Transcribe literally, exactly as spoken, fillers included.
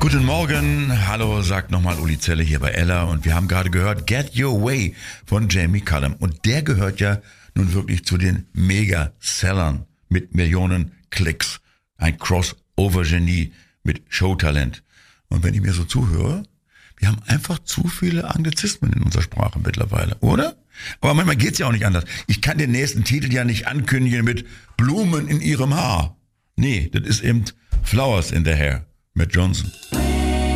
Guten Morgen, hallo, sagt nochmal Uli Zelle hier bei Ella und wir haben gerade gehört Get Your Way von Jamie Cullum und der gehört ja nun wirklich zu den Mega-Sellern mit Millionen Klicks, ein Crossover-Genie mit Showtalent. Und wenn ich mir so zuhöre, wir haben einfach zu viele Anglizismen in unserer Sprache mittlerweile, oder? Aber manchmal geht's ja auch nicht anders. Ich kann den nächsten Titel ja nicht ankündigen mit Blumen in ihrem Haar. Nee, das ist eben Flowers in the Hair mit Johnson.